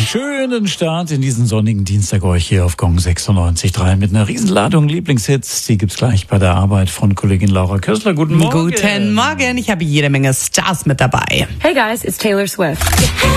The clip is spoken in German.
Schönen Start in diesen sonnigen Dienstag euch hier auf Gong 96.3 mit einer Riesenladung Lieblingshits. Die gibt's gleich bei der Arbeit von Kollegin Laura Kössler. Guten Morgen. Guten Morgen. Ich habe jede Menge Stars mit dabei. Hey guys, it's Taylor Swift.